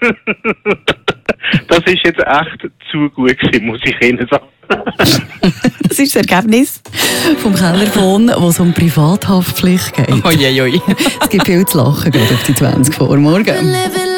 Das ist jetzt echt zu gut gewesen, muss ich Ihnen sagen. Das ist das Ergebnis vom Kellerphon, wo es um Privathaftpflicht geht. Oi. Es gibt viel zu lachen, gerade auf die 20 vor morgen.